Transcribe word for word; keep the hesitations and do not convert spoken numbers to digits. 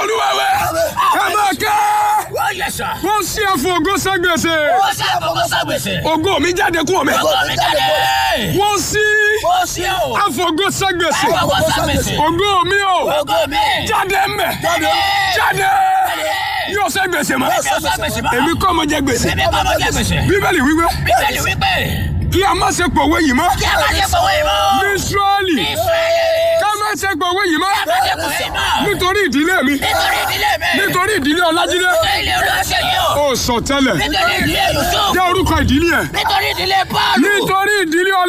Olúwa wẹ̀. Ẹ máa ká. Wọ́n sí àfọ̀gọ́ ságbèsè. Wọ́n sí àfọ̀gọ́ ságbèsè. Ògo mi jáde kúrò mi. Ògo mi jáde. Wọ́n sí Wọ́n sí o. àfọ̀gọ́ ságbèsè. Àfọ̀gọ́ ságbèsè. Ògo mi o. Ògo mi. Jáde mbẹ̀. Jáde. Yóò ṣe gbèsè mọ́. Èmi kọ́ mo jẹ gbèsè. Èmi kọ́ mo jẹ gbèsè. Bíbélì wípé. Bíbélì wípé. Kí a má ṣe pòwe yìí mọ́. Kí a má ṣe pòwe yìí mọ́. Ní Ísírẹ́lì. Ní Ísírẹ́lì. Ká má ṣe pòwe yìí mọ́. Ká má ṣe pòwe yìí mọ́. Nítorí ìdílé mi. Nítorí ìdílé mi. Nítorí ìdílé Ọlájídé. Nítorí ìdílé Olúwaṣeyì o. Ó sọ tẹ́lẹ̀. Nítorí ìdílé Yusuf. Jẹ́ orúkọ ìdílé ẹ̀. Nítorí ìdílé Pọ́ọ̀lù. Nítorí ìdílé